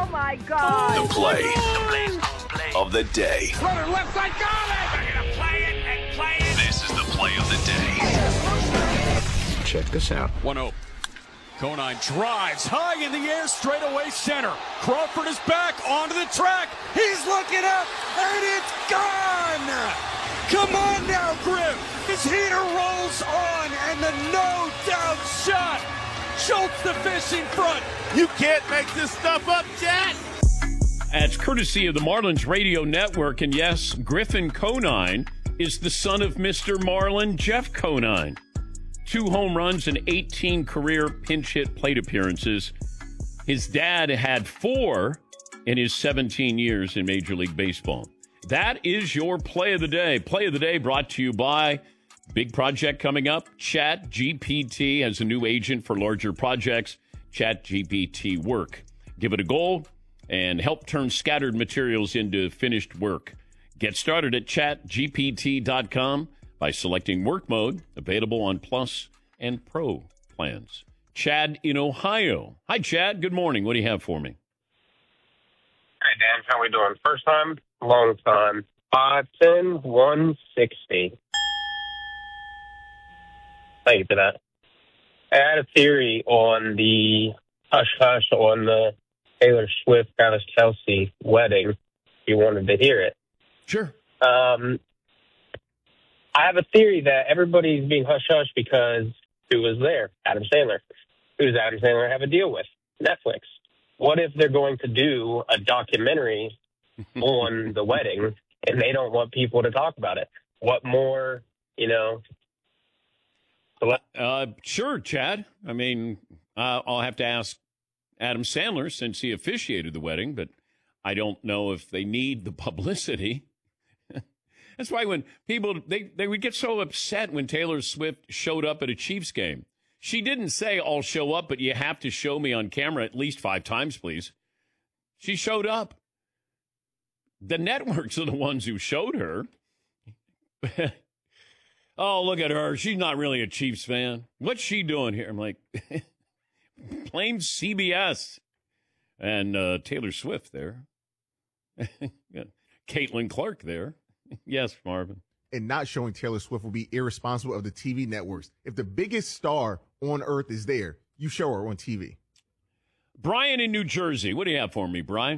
Oh, my God. The play of the day. Runner left side, got it! They're going to play it and play it. This is the play of the day. Check this out. 1-0. Conine drives high in the air, straight away center. Crawford is back onto the track. He's looking up, and it's gone! Come on now, Griff. His heater rolls on, and the no-doubt shot. Schultz the fish in front. You can't make this stuff up, Jack. That's courtesy of the Marlins Radio Network. And yes, Griffin Conine is the son of Mr. Marlin, Jeff Conine. 2 home runs and 18 career pinch hit plate appearances. His dad had 4 in his 17 years in Major League Baseball. That is your play of the day. Play of the day brought to you by big project coming up. ChatGPT has a new agent for larger projects. ChatGPT Work. Give it a go and help turn scattered materials into finished work. Get started at chatgpt.com by selecting work mode, available on Plus and Pro plans. Chad in Ohio. Hi, Chad. Good morning. What do you have for me? Hey, Dan. How we doing? First time, long time. 5'10", 160. Thank you for that. I had a theory on the hush-hush on the Taylor Swift, Travis Kelce wedding, if you wanted to hear it. Sure. I have a theory that everybody's being hush-hush because who was there? Adam Sandler. Who does Adam Sandler have a deal with? Netflix. What if they're going to do a documentary on the wedding and they don't want people to talk about it? What more, Sure, Chad. I mean, I'll have to ask Adam Sandler since he officiated the wedding, but I don't know if they need the publicity. That's why when people, they would get so upset when Taylor Swift showed up at a Chiefs game. She didn't say, I'll show up, but you have to show me on camera at least 5 times, please. She showed up. The networks are the ones who showed her. Oh, look at her. She's not really a Chiefs fan. What's she doing here? I'm like, blame CBS. And Taylor Swift there. Caitlin Clark there. Yes, Marvin. And not showing Taylor Swift will be irresponsible of the TV networks. If the biggest star on earth is there, you show her on TV. Brian in New Jersey. What do you have for me, Brian?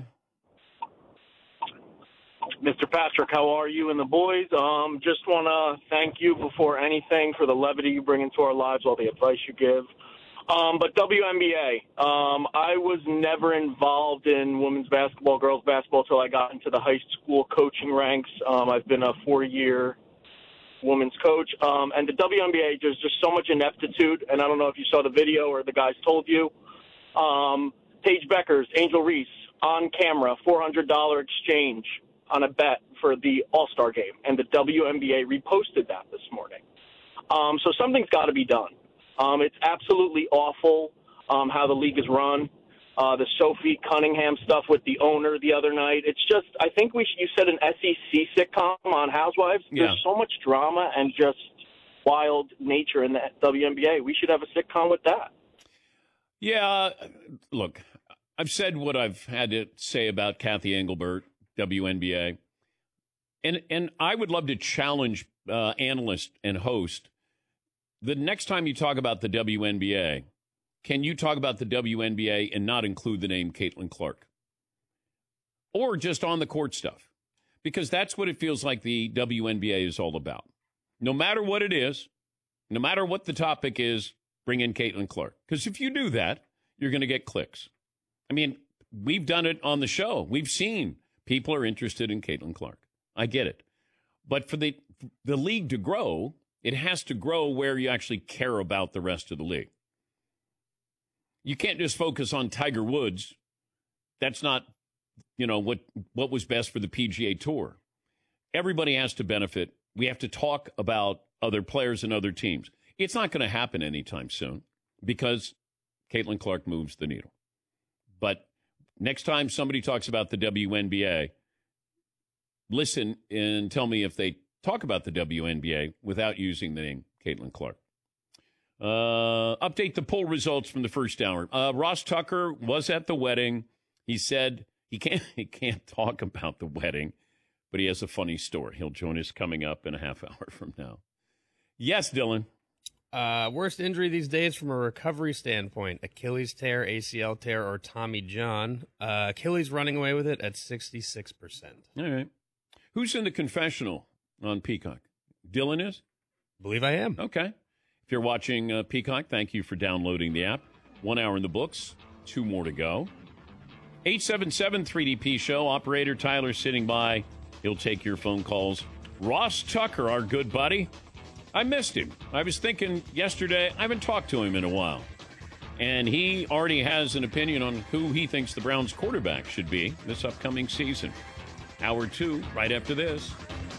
Mr. Patrick, how are you and the boys? Just want to thank you before anything for the levity you bring into our lives, all the advice you give. But WNBA, I was never involved in women's basketball, girls basketball, until I got into the high school coaching ranks. I've been a 4-year women's coach. And the WNBA, there's just so much ineptitude, and I don't know if you saw the video or the guys told you. Paige Beckers, Angel Reese, on camera, $400 exchange on a bet for the All-Star game, and the WNBA reposted that this morning. So something's got to be done. It's absolutely awful how the league is run. The Sophie Cunningham stuff with the owner the other night. It's just, I think you said an SEC sitcom on Housewives. Yeah. There's so much drama and just wild nature in the WNBA. We should have a sitcom with that. Yeah, look, I've said what I've had to say about Kathy Engelbert, WNBA. And I would love to challenge analyst and host. The next time you talk about the WNBA, can you talk about the WNBA and not include the name Caitlin Clark? Or just on the court stuff? Because that's what it feels like the WNBA is all about. No matter what it is, no matter what the topic is, bring in Caitlin Clark. Because if you do that, you're going to get clicks. I mean, we've done it on the show. We've seen people are interested in Caitlin Clark. I get it. But for the league to grow, it has to grow where you actually care about the rest of the league. You can't just focus on Tiger Woods. That's not, what was best for the PGA Tour. Everybody has to benefit. We have to talk about other players and other teams. It's not going to happen anytime soon because Caitlin Clark moves the needle. But next time somebody talks about the WNBA, listen and tell me if they talk about the WNBA without using the name Caitlin Clark. Update the poll results from the first hour. Ross Tucker was at the wedding. He said he can't talk about the wedding, but he has a funny story. He'll join us coming up in a half hour from now. Yes, Dylan. Worst injury these days from a recovery standpoint: Achilles tear, ACL tear, or Tommy John. Achilles running away with it at 66%. All right. Who's in the confessional on Peacock? Dylan is? Believe I am. Okay. If you're watching Peacock, thank you for downloading the app. 1 hour in the books. 2 more to go. 877-3DP Show. Operator Tyler sitting by. He'll take your phone calls. Ross Tucker, our good buddy. I missed him. I was thinking yesterday, I haven't talked to him in a while. And he already has an opinion on who he thinks the Browns quarterback should be this upcoming season. Hour 2, right after this.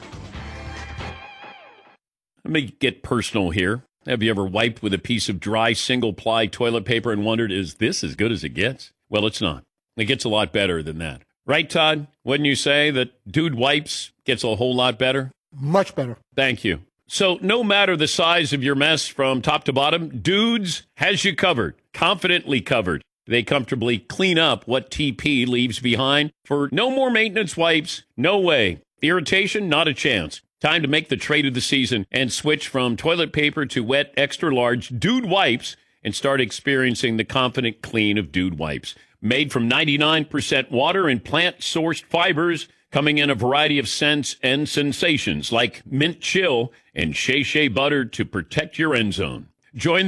Let me get personal here. Have you ever wiped with a piece of dry single-ply toilet paper and wondered, is this as good as it gets? Well, it's not. It gets a lot better than that. Right, Todd? Wouldn't you say that Dude Wipes gets a whole lot better? Much better. Thank you. So no matter the size of your mess from top to bottom, Dudes has you covered, confidently covered. They comfortably clean up what TP leaves behind. For no more maintenance wipes, no way. Irritation, not a chance. Time to make the trade of the season and switch from toilet paper to wet, extra-large Dude Wipes and start experiencing the confident clean of Dude Wipes. Made from 99% water and plant-sourced fibers, coming in a variety of scents and sensations like mint chill and shea butter to protect your end zone. Join